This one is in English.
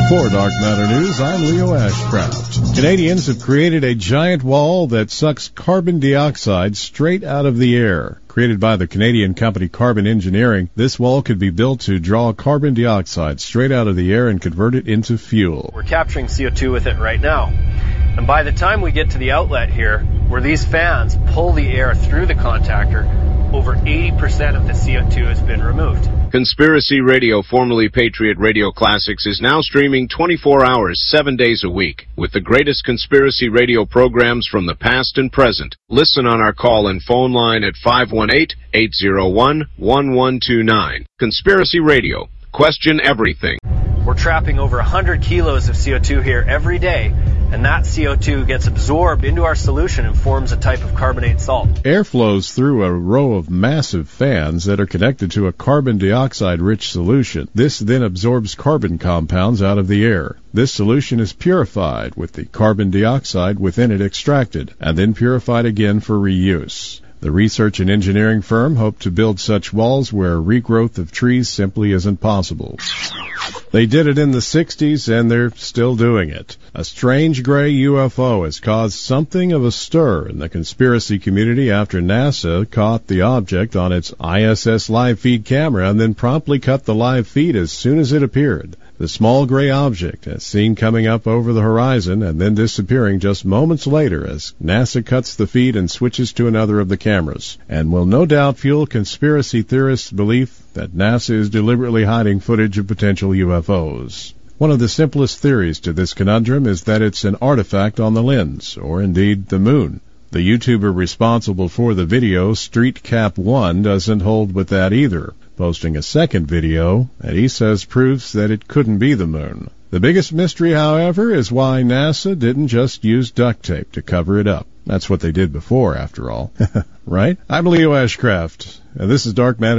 For Dark Matter News, I'm Leo Ashcraft. Canadians have created a giant wall that sucks carbon dioxide straight out of the air. Created by the Canadian company Carbon Engineering, this wall could be built to draw carbon dioxide straight out of the air and convert it into fuel. We're capturing CO2 with it right now. And by the time we get to the outlet here, where these fans pull the air through the contactor, over 80% of the CO2 has been removed. Conspiracy Radio, formerly Patriot Radio Classics, is now streaming 24 hours, 7 days a week, with the greatest conspiracy radio programs from the past and present. Listen on our call and phone line at 518-801-1129. Conspiracy Radio. Question everything. We're trapping over 100 kilos of CO2 here every day, and that CO2 gets absorbed into our solution and forms a type of carbonate salt. Air flows through a row of massive fans that are connected to a carbon dioxide-rich solution. This then absorbs carbon compounds out of the air. This solution is purified with the carbon dioxide within it extracted, and then purified again for reuse. The research and engineering firm hoped to build such walls where regrowth of trees simply isn't possible. They did it in the 60s, and they're still doing it. A strange gray UFO has caused something of a stir in the conspiracy community after NASA caught the object on its ISS live feed camera and then promptly cut the live feed as soon as it appeared. The small gray object is seen coming up over the horizon and then disappearing just moments later as NASA cuts the feed and switches to another of the cameras, and will no doubt fuel conspiracy theorists' belief that NASA is deliberately hiding footage of potential UFOs. One of the simplest theories to this conundrum is that it's an artifact on the lens, or indeed the moon. The YouTuber responsible for the video, StreetCap1, doesn't hold with that either, posting a second video that he says proves that it couldn't be the moon. The biggest mystery, however, is why NASA didn't just use duct tape to cover it up. That's what they did before, after all. Right? I'm Leo Ashcraft, and this is Dark Matter.